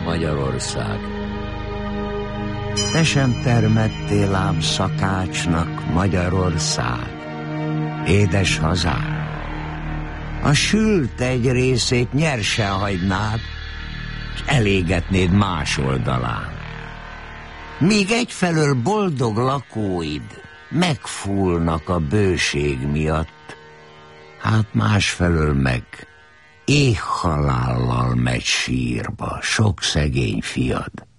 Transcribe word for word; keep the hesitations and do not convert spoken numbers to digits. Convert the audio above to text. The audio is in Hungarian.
Magyarország. Te sem termettél ám szakácsnak, Magyarország, édes hazám. A sült egy részét nyersen hagynád, s elégetnéd más oldalán. Míg egyfelől boldog lakóid megfúlnak a bőség miatt, hát másfelől meg éhhalállal megy sírba sok szegény fiad.